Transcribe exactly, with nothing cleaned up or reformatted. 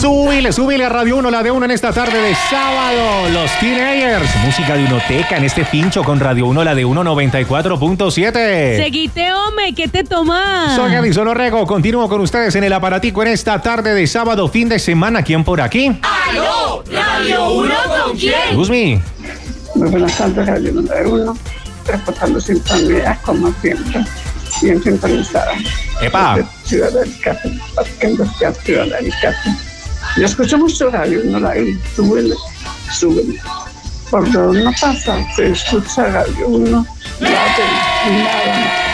Súbile, súbile a Radio uno, la de uno en esta tarde de sábado. Los Teenagers, música de unoteca en este pincho con Radio uno, la de uno noventa y cuatro punto siete. Seguite, hombre, ¿qué te tomas? Soy Edison Orrego, continúo con ustedes en el aparatico en esta tarde de sábado, fin de semana. ¿Quién por aquí? ¡Aló! ¿Radio uno con quién? Guzmi. Muy buenas tardes, Radio número uno, reportando sintonía como siempre, bien sintonizada. ¡Epa! Ciudad del Café, Parque Industrial Ciudad del Café. Yo escucho mucho Radio uno, la súbele, súbele. Por donde no pasa, se escucha Radio uno, la de nada más.